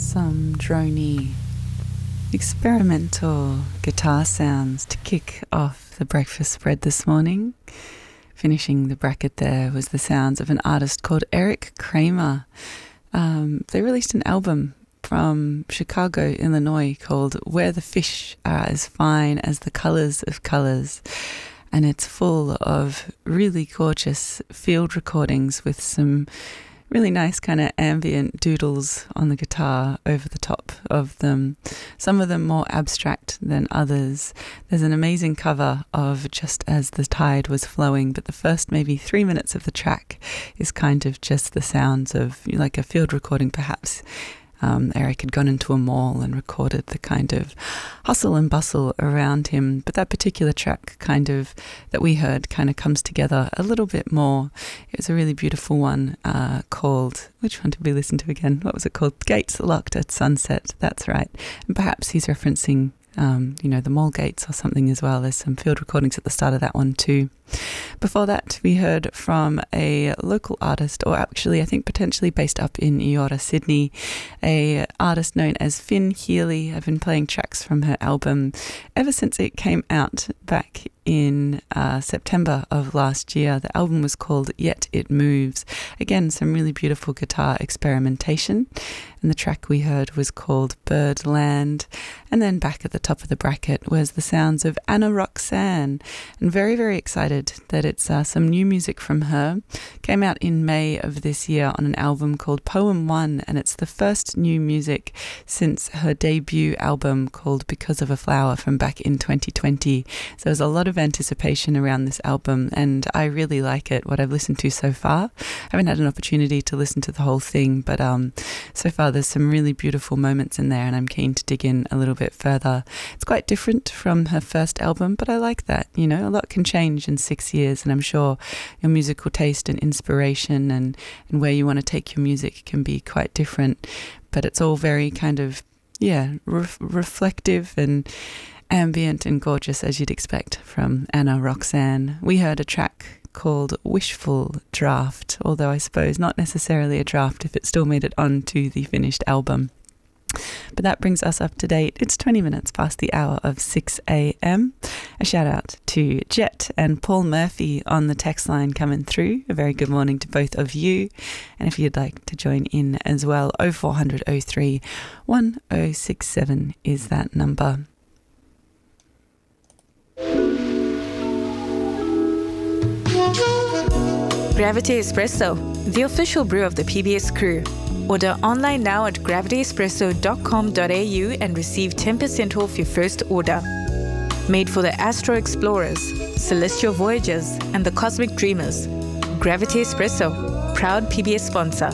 some droney experimental guitar sounds to kick off the breakfast spread this morning. Finishing the bracket there was the sounds of an artist called Eric Kramer. They released an album from Chicago, Illinois called Where the Fish Are As Fine as the Colors of Colors. And it's full of really gorgeous field recordings with some really nice kind of ambient doodles on the guitar over the top of them. Some of them more abstract than others. There's an amazing cover of Just As the Tide Was Flowing, but the first maybe 3 minutes of the track is kind of just the sounds of like a field recording perhaps. Eric had gone into a mall and recorded the kind of hustle and bustle around him. But that particular track that we heard kind of comes together a little bit more. It was a really beautiful one called, which one did we listen to again? What was it called? Gates Locked at Sunset. That's right. And perhaps he's referencing the mall gates or something as well. There's some field recordings at the start of that one too. Before that, we heard from a local artist, or actually I think potentially based up in Eora, Sydney, a artist known as Finn Healy. I've been playing tracks from her album ever since it came out back in September of last year. The album was called Yet It Moves. Again, some really beautiful guitar experimentation. And the track we heard was called Birdland. And then back at the top of the bracket was the sounds of Anna Roxanne. And very, very excited that it's some new music from her. Came out in May of this year on an album called Poem One, and it's the first new music since her debut album called Because of a Flower from back in 2020. So there's a lot of anticipation around this album, and I really like it, what I've listened to so far. I haven't had an opportunity to listen to the whole thing, but so far there's some really beautiful moments in there, and I'm keen to dig in a little bit further. It's quite different from her first album, but I like that. A lot can change in 6 years, and I'm sure your musical taste and inspiration and where you want to take your music can be quite different, but it's all very kind of reflective and ambient and gorgeous, as you'd expect from Anna Roxanne. We heard a track called Wishful Draft, although I suppose not necessarily a draft if it still made it onto the finished album. But that brings us up to date. It's 20 minutes past the hour of 6 a.m. A shout out to Jet and Paul Murphy on the text line coming through. A very good morning to both of you. And if you'd like to join in as well, 0400 03 1067 is that number. Gravity Espresso, the official brew of the PBS crew. Order online now at gravityespresso.com.au and receive 10% off your first order. Made for the Astro Explorers, Celestial Voyagers, and the Cosmic Dreamers. Gravity Espresso, proud PBS sponsor.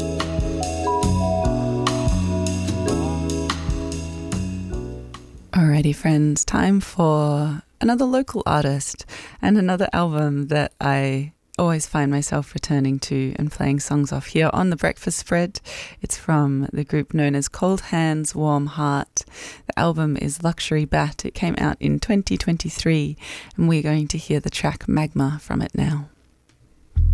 Alrighty, friends, time for another local artist and another album that I always find myself returning to and playing songs off here on the breakfast spread. It's from the group known as Cold Hands, Warm Heart. The album is Luxury Bat. It came out in 2023, and we're going to hear the track Magma from it now.